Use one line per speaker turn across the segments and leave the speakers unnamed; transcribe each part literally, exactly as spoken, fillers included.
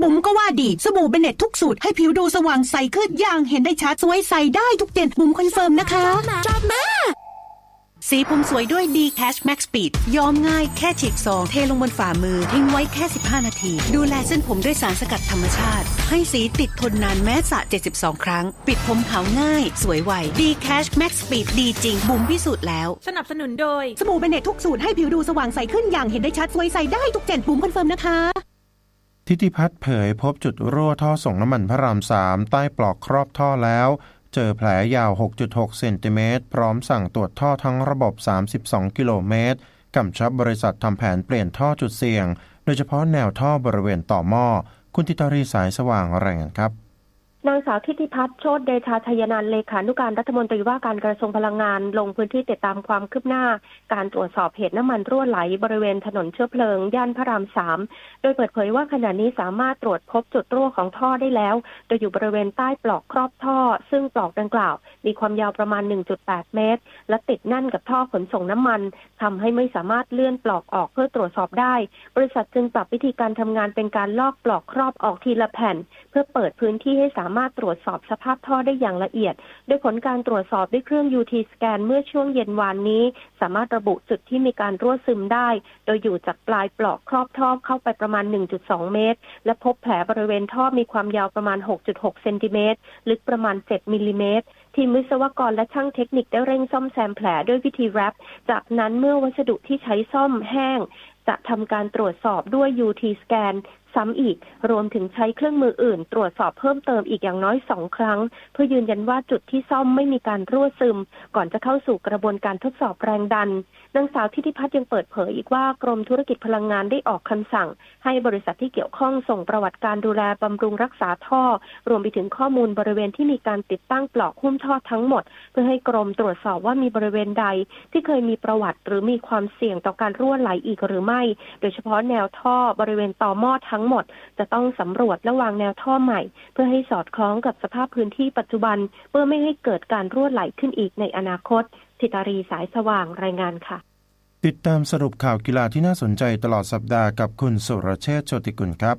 บุ๋มก็ว่าดีสบู่เบเน็ตทุกสูตรให้ผิวดูสว่างใสขึ้นอย่างเห็นได้ชัดสวยใสได้ทุกเดือนบุ๋มคอนเฟิร์มนะคะชอบมากสีผมสวยด้วย ดี Cash Max Speed ย้อมง่ายแค่ฉีกซองเทลงบนฝ่ามือทิ้งไว้แค่สิบห้านาทีดูแลเส้นผมด้วยสารสกัดธรรมชาติให้สีติดทนนานแม้สระเจ็ดสิบสองครั้งปิดผมขาวง่ายสวยไว ดี Cash Max Speed ดีจริงบุ๋มพิสูจน์แล้ว
สนับสนุนโดย
สบู่เบเน็ตทุกสูตรให้ผิวดูสว่างใสขึ้นอย่างเห็นได้ชัดสวยใสได้ทุกเดือนบุ๋มคอนเฟิร์มนะคะ
ทิติพัฒน์เผยพบจุดรั่วท่อส่งน้ำมันพระรามสามใต้ปลอกครอบท่อแล้วเจอแผลยาว หกจุดหก เซนติเมตรพร้อมสั่งตรวจท่อทั้งระบบสามสิบสองกิโลเมตรกำชับบริษัททำแผนเปลี่ยนท่อจุดเสี่ยงโดยเฉพาะแนวท่อบริเวณต่อหม้อคุณธิตารีสายสว่างรายงานครับ
นางสาวทิติพัฒน์โชติเดชาชัยนันท์เลขานุการรัฐมนตรีว่าการกระทรวงพลังงานลงพื้นที่ติดตามความคืบหน้าการตรวจสอบเหตุน้ำมันรั่วไหลบริเวณถนนเชื้อเพลิงย่านพระรามสามโดยเปิดเผยว่าขณะนี้สามารถตรวจพบจุดรั่วของท่อได้แล้วโดยอยู่บริเวณใต้ปลอกครอบท่อซึ่งปลอกดังกล่าวมีความยาวประมาณ หนึ่งจุดแปด เมตรและติดแน่นกับท่อขนส่งน้ำมันทำให้ไม่สามารถเลื่อนปลอกออกเพื่อตรวจสอบได้บริษัทจึงปรับวิธีการทำงานเป็นการลอกปลอกครอบออกทีละแผ่นเพื่อเปิดพื้นที่ให้สามารถตรวจสอบสภาพท่อได้อย่างละเอียดโดยผลการตรวจสอบด้วยเครื่อง ยู ที สแกน เมื่อช่วงเย็นวานนี้สามารถระบุจุดที่มีการรั่วซึมได้โดยอยู่จากปลายปลอกครอบท่อเข้าไปประมาณ หนึ่งจุดสอง เมตรและพบแผลบริเวณท่อมีความยาวประมาณ หกจุดหก เซนติเมตรลึกประมาณเจ็ดมิลลิเมตรทีมวิศวกรและช่างเทคนิคได้เร่งซ่อมแซมแผลด้วยวิธีแรปจากนั้นเมื่อวัสดุที่ใช้ซ่อมแห้งจะทำการตรวจสอบด้วย ยู ที สแกนซ้ำอีกรวมถึงใช้เครื่องมืออื่นตรวจสอบเพิ่มเติมอีกอย่างน้อยสองครั้งเพื่อยืนยันว่าจุดที่ซ่อมไม่มีการรั่วซึมก่อนจะเข้าสู่กระบวนการทดสอบแรงดันนางสาวทิติพัฒน์ยังเปิดเผยอีกว่ากรมธุรกิจพลังงานได้ออกคำสั่งให้บริษัทที่เกี่ยวข้องส่งประวัติการดูแลบำรุงรักษาท่อรวมไปถึงข้อมูลบริเวณที่มีการติดตั้งปลอกหุ้มท่อทั้งหมดเพื่อให้กรมตรวจสอบว่ามีบริเวณใดที่เคยมีประวัติหรือมีความเสี่ยงต่อการรั่วไหลอีกหรือไม่โดยเฉพาะแนวท่อบริเวณต่อหม้อทั้งหมดจะต้องสำรวจและวางแนวท่อใหม่เพื่อให้สอดคล้องกับสภาพพื้นที่ปัจจุบันเพื่อไม่ให้เกิดการรั่วไหลขึ้นอีกในอนาคตธิตารีสายสว่างรายงานค่ะ
ติดตามสรุปข่าวกีฬาที่น่าสนใจตลอดสัปดาห์กับคุณสุรเชษฐ์โชติกุลครับ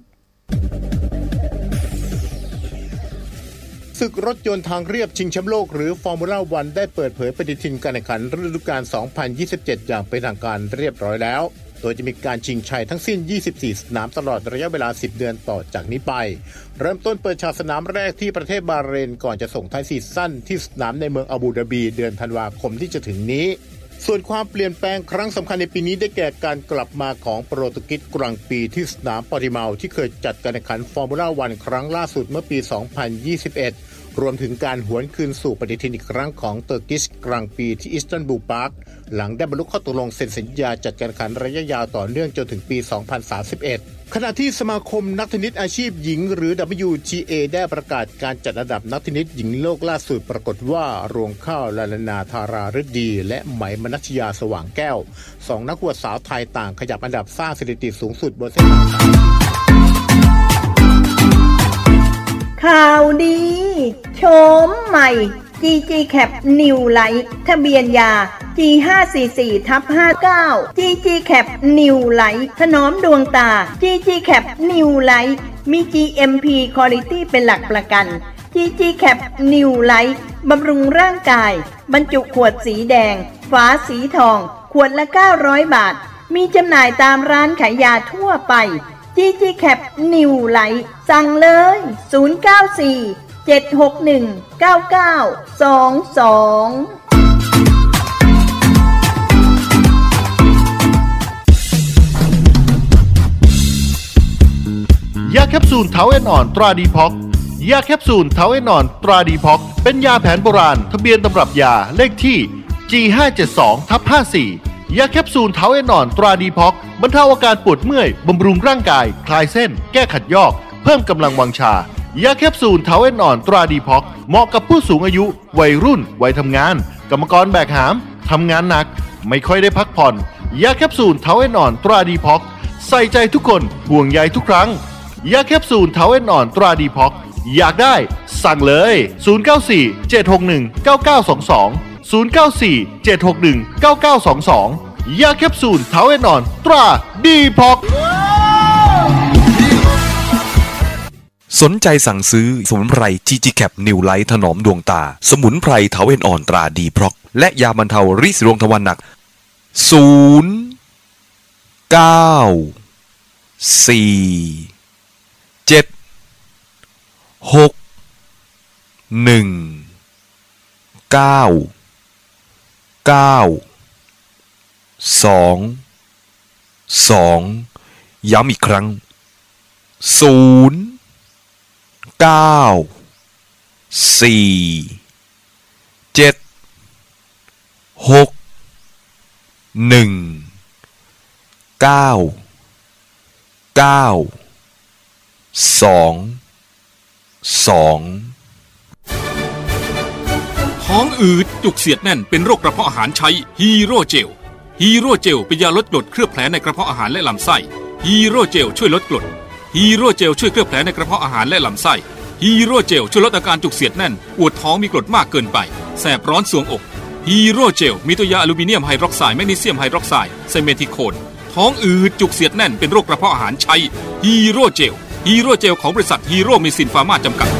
ศึกรถยนต์ทางเรียบชิงแชมป์โลกหรือฟอร์มูล่าวันได้เปิดเผยปฏิทินการแข่งขันฤดูกาล สองพันยี่สิบเจ็ด อย่างเป็นทางการเรียบร้อยแล้วโดยจะมีการชิงชัยทั้งสิ้นยี่สิบสี่สนามตลอดระยะเวลาสิบเดือนต่อจากนี้ไปเริ่มต้นเปิดฉากสนามแรกที่ประเทศบาห์เรนก่อนจะส่งท้ายซีซั่นที่สนามในเมืองอาบูดาบีเดือนธันวาคมที่จะถึงนี้ส่วนความเปลี่ยนแปลงครั้งสำคัญในปีนี้ได้แก่การกลับมาของโปรตุเกสกรังปีที่สนามปอร์ติเมาที่เคยจัดการแข่งขันฟอร์มูล่าวันครั้งล่าสุดเมื่อปี สองพันยี่สิบเอ็ดรวมถึงการหวนคืนสู่ปฏิทินอีกครั้งของเตอร์กิชกรังปีที่อิสตันบูลพาร์คหลังได้บรรลุข้อตกลงเซ็นสัญญาจัดการแข่งขันระยะยาวต่อเนื่องจนถึงปี สองพันสามสิบเอ็ด ขณะที่สมาคมนักเทนนิสอาชีพหญิงหรือ ดับเบิลยู ที เอ ได้ประกาศการจัดอันดับนักเทนนิสหญิงโลกล่าสุดปรากฏว่ารวงข้าวลาลนาธาราฤดีและไหมมนัชยาสว่างแก้วสองนักหัวสาวไทยต่างขยับอันดับสร้างสถิติสูงสุดบนเส้นทาง
ข่าวดีโฉมใหม่ จี จี Cap New Light ทะเบียนยา จี ห้าสี่สี่ ห้าเก้า จี จี Cap New Light ถนอมดวงตา จี จี Cap New Light มี จี เอ็ม พี Quality เป็นหลักประกัน จี จี Cap New Light บำรุงร่างกายบรรจุขวดสีแดงฝาสีทองขวดละเก้าร้อยบาทมีจำหน่ายตามร้านขายยาทั่วไปจี จี Cap New Light สั่งเลยศูนย์ เก้า สี่ เจ็ด หก หนึ่ง เก้า เก้า สอง สอง
ยาแคปซูลเทาเอนอ่อนตราดีพ็อกยาแคปซูลเทาเอนอ่อนตราดีพ็อกเป็นยาแผนโบราณทะเบียนตำรับยาเลขที่ จี ห้าเจ็ดสอง ห้าสี่ยาแคปซูลเทาเอนอนตราดีพ็อกบรรเทาอาการปวดเมื่อยบำรุงร่างกายคลายเส้นแก้ขัดยอกเพิ่มกำลังวังชายาแคปซูลเทาเอนอนตราดีพ็อกเหมาะกับผู้สูงอายุวัยรุ่นวัยทำงานกรรมกรแบกหามทำงานหนักไม่ค่อยได้พักผ่อนยาแคปซูลเทาเอนอนตราดีพ็อกใส่ใจทุกคนห่วงใยทุกครั้งยาแคปซูลเทาเอนอนตราดีพ็อกอยากได้สั่งเลยศูนย์ เก้า สี่ เจ็ด หก หนึ่ง เก้า เก้า สอง สอง ศูนย์ เก้า สี่ เจ็ด หก หนึ่ง เก้า เก้า สอง สองยาแคปซูลเทาเอนอนตราดีพ็อก
สนใจสั่งซื้อสมุนไพร จี จี แคป New Light ถนอมดวงตาสมุนไพรเถาเอ็นอ่อนตราดีพร็อกและยาบรรเทาริดรวงทวารหนักศูนย์ เก้า สี่ เจ็ด หก หนึ่ง เก้า เก้า สอง สองย้ำอีกครั้งศูนย์ เก้า สี่ เจ็ด หก หนึ่ง เก้า เก้า สอง สอง
ท้องอืดจุกเสียดแน่นเป็นโรคกระเพาะอาหารใช้ฮีโร่เจลฮีโร่เจลเป็นยาลดกรดเคลือบแผลในกระเพาะอาหารและลำไส้ฮีโร่เจลช่วยลดกรดฮีโร่เจลช่วยเคลือบแผลในกระเพาะอาหารและลำไส้ฮีโร่เจลช่วยลดอาการจุกเสียดแน่นปวดท้องมีกรดมากเกินไปแสบร้อนสวงอกฮีโร่เจลมีตัวยาอลูมิเนียมไฮดรอกไซด์แมกนีเซียมไฮดรอกไซด์ไซเมทิโคนท้องอืดจุกเสียดแน่นเป็นโรคกระเพาะอาหารใช้ฮีโร่เจลฮีโร่เจลของบริษัทฮีโร่เมซินฟาร์มาจำกัด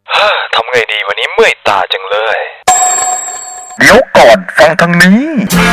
ทำไงดีวันนี้เมื่อยตาจังเลยเดี๋ยวก่อนฟังทางนี้